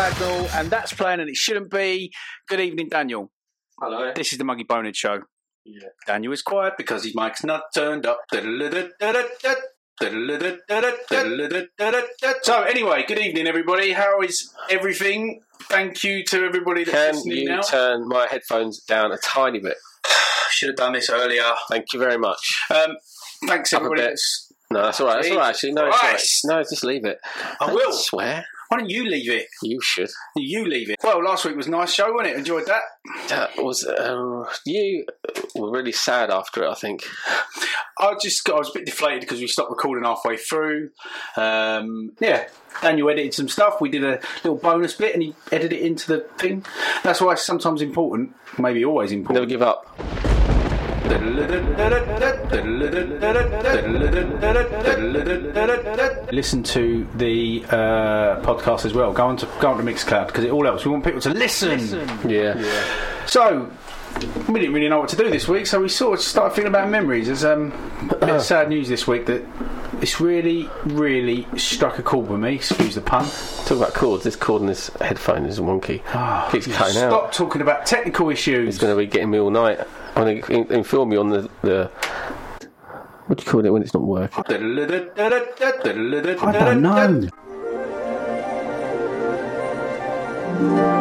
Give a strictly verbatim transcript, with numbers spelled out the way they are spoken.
Bagnall, and that's playing and it shouldn't be. Good evening, Daniel. Hello. This is the Muggy Bonehead Show. Yeah. Daniel is quiet because his mic's not turned up. So anyway, good evening, everybody. How is everything? Thank you to everybody that's Can listening you now. turn my headphones down a tiny bit? Should have done this earlier. Thank you very much. Um, thanks, Up a everybody. bit. That's... No, that's all right. That's all right, actually. No, it's all right. Christ. No, just leave it. I Don't will. swear. Why don't you leave it? You should. You leave it. Well, last week was a nice show, wasn't it? Enjoyed that? That was... Uh, you were really sad after it, I think. I just got, I was a bit deflated because we stopped recording halfway through. Um, yeah, Daniel edited some stuff. We did a little bonus bit and he edited it into the thing. That's why it's sometimes important, maybe always Never important. give up. Listen to the uh, podcast as well. Go on to go on to Mixcloud because it all helps. We want people to listen. Yeah. So we didn't really know what to do this week, so we sort of started thinking about memories. There's um, a bit of sad news this week that it's really, really struck a chord with me. Excuse the pun. Talk about chords. This cord in this headphone is wonky. Oh, Keeps cutting stop out. talking about technical issues. It's going to be getting me all night. I'm going to inform me on the... the what do you call it when it's not working? I don't know.